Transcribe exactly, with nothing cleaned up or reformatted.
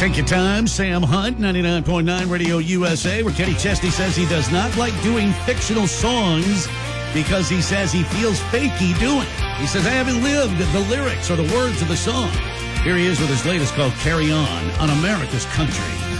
Take your time. Sam Hunt, ninety-nine point nine Radio U S A, where Kenny Chesney says he does not like doing fictional songs because he says he feels fakey doing it. He says, I haven't lived the lyrics or the words of the song. Here he is with his latest called Carry On on America's Country.